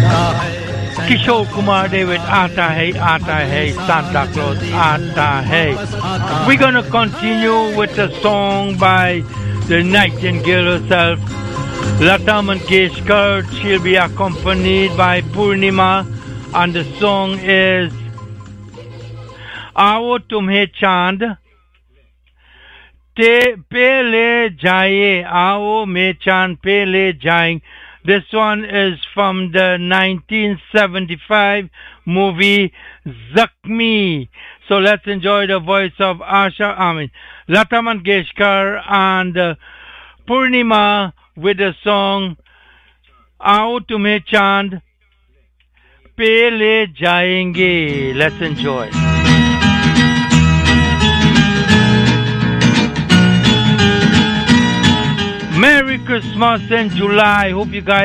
Kishore Kumar David, Aata Hai, Santa Claus, Aata Hai. We're gonna continue with a song by the Nightingale herself, Lata Mangeshkar. She'll be accompanied by Purnima, and the song is Aao Tumhe Chand Te Pe Le Jaye, Aao Me Chand Pe Le Jaye. This one is from the 1975 movie Zakhmi. So let's enjoy the voice of Lata Mangeshkar and Purnima with the song Aao Tumhe Chand Pe Le Jayenge. Let's enjoy. Merry Christmas in July. Hope you guys